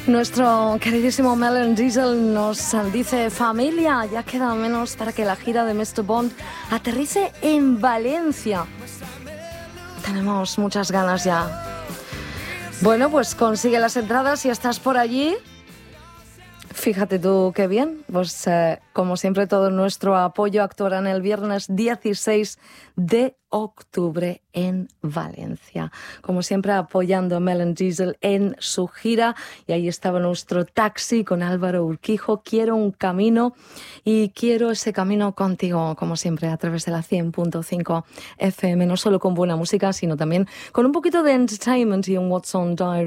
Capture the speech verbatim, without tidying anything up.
Nuestro queridísimo Melon Diesel nos dice: familia, ya queda menos para que la gira de mister Bond aterrice en Valencia. Tenemos muchas ganas ya. Bueno, pues consigue las entradas si estás por allí. Fíjate tú qué bien, pues eh, como siempre todo nuestro apoyo actuarán el viernes dieciséis de octubre en Valencia. Como siempre apoyando a Melon Diesel en su gira, y ahí estaba nuestro taxi con Álvaro Urquijo. Quiero un camino y quiero ese camino contigo, como siempre, a través de la cien punto cinco F M, no solo con buena música, sino también con un poquito de entertainment y un What's on Diary.